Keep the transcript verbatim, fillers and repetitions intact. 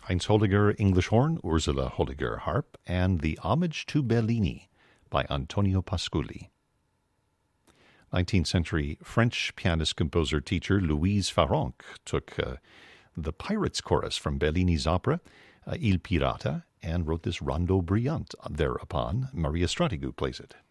Heinz Holliger, English horn, Ursula Holliger, harp, and The Homage to Bellini by Antonio Pasculi. nineteenth century French pianist, composer, teacher Louise Farrenc took uh, the Pirates chorus from Bellini's opera uh, Il Pirata and wrote this rondo brillante. Thereupon, Maria Stratigu plays it.